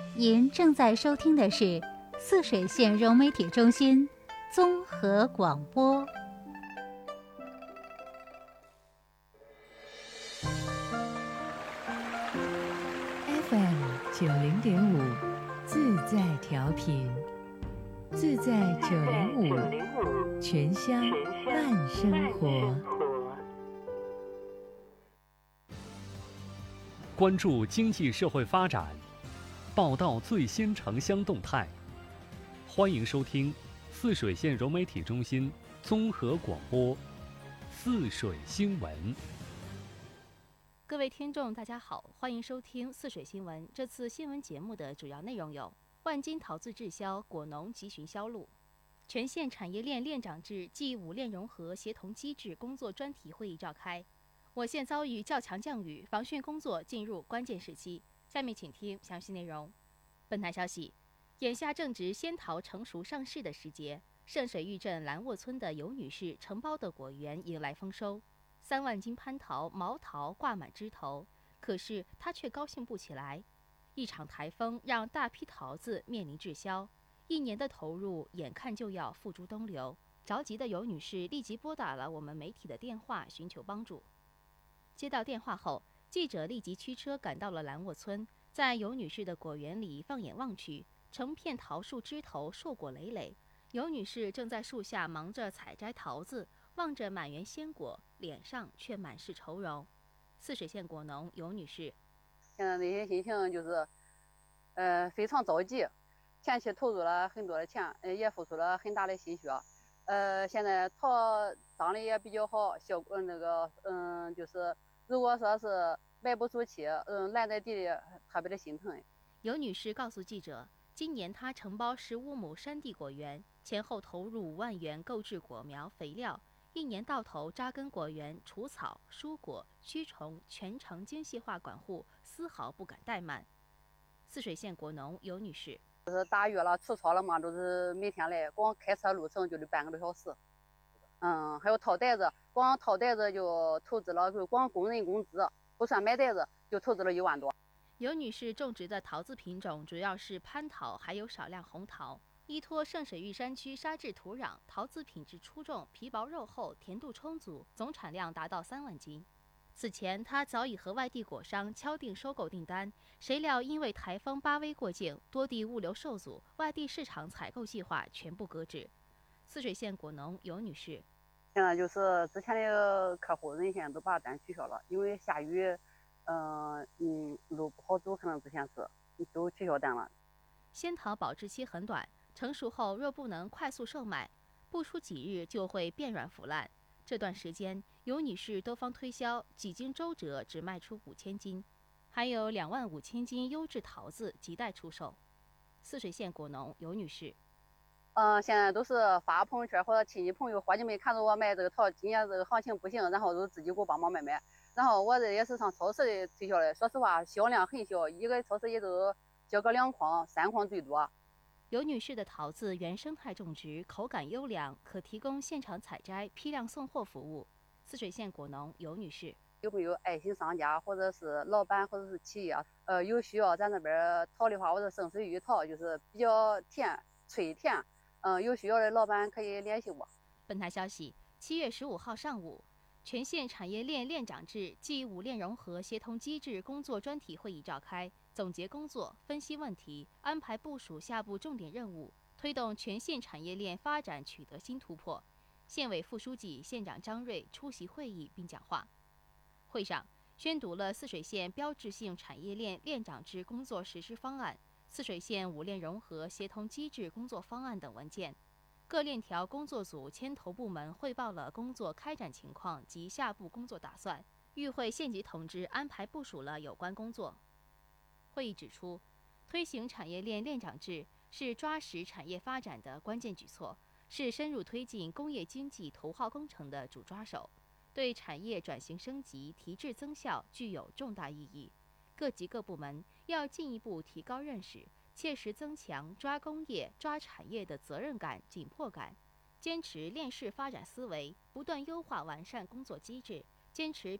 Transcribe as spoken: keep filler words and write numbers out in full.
您正在收听的是泗水县融媒体中心综合广播。 F M 九零点五，自在调频，自在九零五，全乡慢生活。 关注经济社会发展，报道最新城乡动态。欢迎收听泗水县融媒体中心综合广播《泗水新闻》。 各位听众大家好，欢迎收听泗水新闻。这次新闻节目的主要内容有：万金陶瓷滞销，果农急寻销路；全县产业链链长制暨五链融合协同机制工作专题会议召开；我县遭遇较强降雨，防汛工作进入关键时期。下面请听详细内容。本台消息，眼下正值仙桃成熟上市的时节，圣水峪镇兰沃村的尤女士承包的果园迎来丰收。三万斤蟠桃、毛桃挂满枝头，可是他却高兴不起来。一场台风让大批桃子面临滞销，一年的投入眼看就要付诸东流。着急的尤女士立即拨打了我们媒体的电话，寻求帮助。接到电话后，记者立即驱车赶到了兰沃村，在尤女士的果园里放眼望去，成片桃树枝头硕果累累。尤女士正在树下忙着采摘桃子，望着满园鲜果，脸上却满是愁容。泗水县果农尤女士： 现在那些心情就是，呃，非常着急。前期投入了很多的钱，呃，也付出了很大的心血。呃，现在桃长得也比较好，效果那个，嗯，就是如果说是卖不出去，嗯，烂在地里，特别的心疼。 尤女士告诉记者，今年她承包十五亩山地果园，前后投入五万元购置果苗、肥料。一年到头扎根果园，除草、疏果、驱虫，全程精细化管护，丝毫不敢怠慢。泗水县果农尤女士： 就是打月了、除草了嘛，都是每天来，光开车路程就得半个多小时。嗯，还有套袋子，光套袋子就投资了，就光工人工资不算买袋子，就投资了一万多。 尤女士种植的桃子品种主要是蟠桃，还有少量红桃。依托圣水峪山区沙质土壤，桃子品质出众，皮薄肉厚，甜度充足，总产量达到三万斤。此前，他早已和外地果商敲定收购订单，谁料因为台风巴威过境，多地物流受阻，外地市场采购计划全部搁置。泗水县果农尤女士： 现在就是之前的客户人现在都把单取消了，因为下雨，嗯、呃、嗯，路不好走，可能之前是都取消单了。 仙桃保质期很短，成熟后若不能快速售卖，不出几日就会变软腐烂。这段时间，尤女士多方推销，几经周折只卖出五千斤，还有两万五千斤优质桃子亟待出售。泗水县果农尤女士： 嗯、呃，现在都是发朋友圈或者亲戚朋友伙计们看着我卖这个桃，今年这个行情不行，然后都自己给我帮忙买买。然后我这也是上超市里推销的，说实话销量很小，一个超市也都销个两筐、三筐最多。 尤女士的桃子原生态种植，口感优良，可提供现场采摘、批量送货服务。泗水县果农尤女士： 有没有爱心商家或者是老板或者是企业，呃，有需要咱这边桃的话，或者圣水峪桃就是比较甜、脆甜，嗯、呃，有需要的老板可以联系我。 本台消息，七月十五号上午，全县产业链链长制暨五链融合协同机制工作专题会议召开，总结工作，分析问题，安排部署下步重点任务，推动全县产业链发展取得新突破。县委副书记、县长张瑞出席会议并讲话。会上宣读了泗水县标志性产业链链长制工作实施方案、泗水县五链融合协同机制工作方案等文件。各链条工作组牵头部门汇报了工作开展情况及下步工作打算，与会县级同志安排部署了有关工作。会议指出，推行产业链链长制是抓实产业发展的关键举措，是深入推进工业经济头号工程的主抓手，对产业转型升级、提质增效具有重大意义。各级各部门要进一步提高认识，切实增强抓工业、抓产业的责任感、紧迫感，坚持链式发展思维，不断优化完善工作机制，坚持